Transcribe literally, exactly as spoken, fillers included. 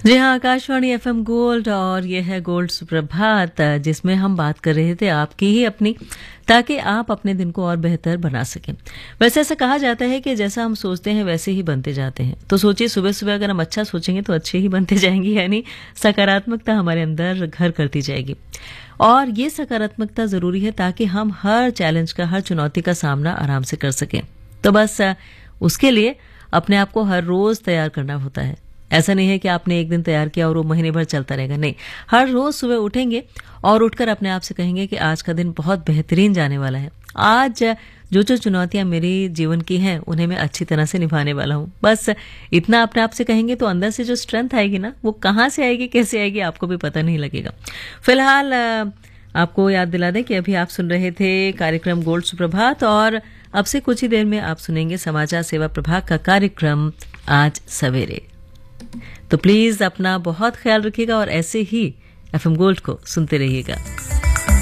जी हाँ, Akashvani FM gold और ये है गोल्ड सुप्रभात, जिसमें हम बात कर रहे थे आपकी ही अपनी, ताकि आप अपने दिन को और बेहतर बना सकें। वैसे ऐसा कहा जाता है कि जैसा हम सोचते हैं वैसे ही बनते जाते हैं। तो सोचिए, सुबह सुबह अगर हम अच्छा सोचेंगे तो अच्छे ही बनते जाएंगे, यानी सकारात्मकता हमारे अंदर घर करती जाएगी। और ये सकारात्मकता जरूरी है ताकि हम हर चैलेंज का, हर चुनौती का सामना आराम से कर सकें। तो बस उसके लिए अपने आप को हर रोज तैयार करना होता है। ऐसा नहीं है कि आपने एक दिन तैयार किया और वो महीने भर चलता रहेगा, नहीं। हर रोज सुबह उठेंगे और उठकर अपने आप से कहेंगे कि आज का दिन बहुत बेहतरीन जाने वाला है। आज जो जो चुनौतियां मेरी जीवन की हैं उन्हें मैं अच्छी तरह से निभाने वाला हूं। बस इतना अपने आप से कहेंगे तो अंदर से जो स्ट्रेंथ आएगी ना, वो कहाँ से आएगी, कैसे आएगी, आपको भी पता नहीं लगेगा। फिलहाल आपको याद दिला दें कि अभी आप सुन रहे थे कार्यक्रम गोल्ड सुप्रभात, और अब से कुछ ही देर में आप सुनेंगे समाचार सेवा प्रभाग का कार्यक्रम आज सवेरे। तो प्लीज अपना बहुत ख्याल रखिएगा और ऐसे ही एफएम गोल्ड को सुनते रहिएगा।